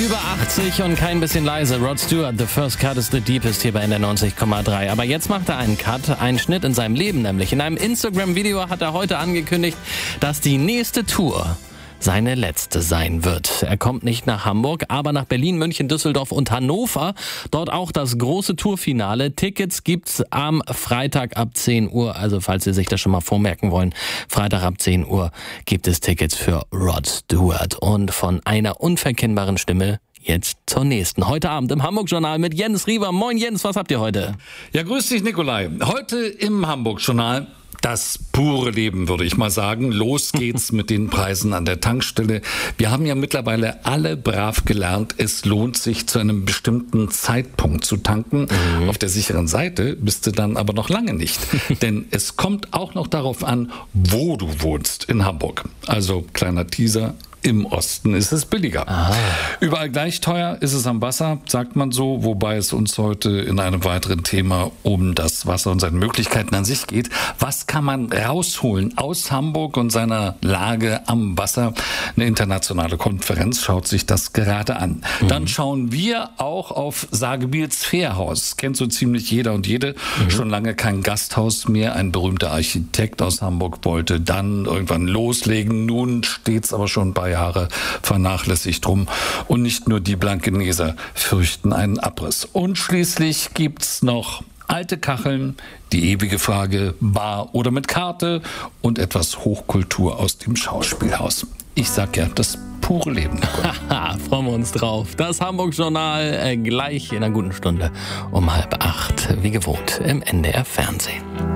Über 80 und kein bisschen leise. Rod Stewart, The First Cut is the Deepest hier bei NDR 90,3. Aber jetzt macht er einen Cut, einen Schnitt in seinem Leben nämlich. In einem Instagram-Video hat er heute angekündigt, dass die nächste Tour seine letzte sein wird. Er kommt nicht nach Hamburg, aber nach Berlin, München, Düsseldorf und Hannover. Dort auch das große Tourfinale. Tickets gibt's am Freitag ab 10 Uhr. Also falls Sie sich das schon mal vormerken wollen, Freitag ab 10 Uhr gibt es Tickets für Rod Stewart. Und von einer unverkennbaren Stimme jetzt zur nächsten. Heute Abend im Hamburg-Journal mit Jens Riewer. Moin Jens, was habt ihr heute? Ja, grüß dich Nikolai. Heute im Hamburg-Journal das pure Leben, würde ich mal sagen. Los geht's mit den Preisen an der Tankstelle. Wir haben ja mittlerweile alle brav gelernt, es lohnt sich zu einem bestimmten Zeitpunkt zu tanken. Auf der sicheren Seite bist du dann aber noch lange nicht. Denn es kommt auch noch darauf an, wo du wohnst in Hamburg. Also kleiner Teaser. Im Osten ist es billiger. Aha. Überall gleich teuer ist es am Wasser, sagt man so, wobei es uns heute in einem weiteren Thema um das Wasser und seine Möglichkeiten an sich geht. Was kann man rausholen aus Hamburg und seiner Lage am Wasser? Eine internationale Konferenz schaut sich das gerade an. Dann schauen wir auch auf Sagebiels Fährhaus. Kennt so ziemlich jeder und jede. Schon lange kein Gasthaus mehr. Ein berühmter Architekt aus Hamburg wollte dann irgendwann loslegen. Nun steht's aber schon bei Jahre vernachlässigt rum. Und nicht nur die Blankeneser fürchten einen Abriss. Und schließlich gibt's noch alte Kacheln, die ewige Frage, bar oder mit Karte und etwas Hochkultur aus dem Schauspielhaus. Ich sag ja, das pure Leben. Haha, freuen wir uns drauf. Das Hamburg-Journal gleich in einer guten Stunde um 7:30, wie gewohnt, im NDR Fernsehen.